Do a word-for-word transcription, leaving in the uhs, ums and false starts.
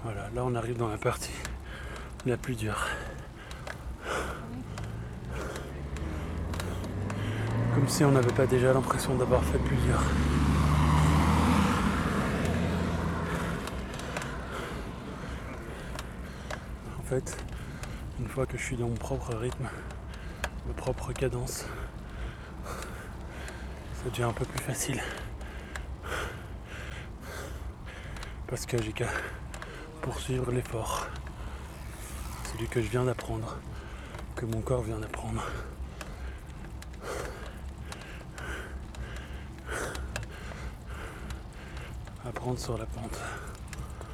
Voilà, là on arrive dans la partie la plus dure. Comme si on n'avait pas déjà l'impression d'avoir fait plus dur. En fait, une fois que je suis dans mon propre rythme, ma propre cadence, ça devient un peu plus facile. Parce que j'ai qu'à poursuivre l'effort. Celui que je viens d'apprendre, que mon corps vient d'apprendre. Apprendre sur la pente.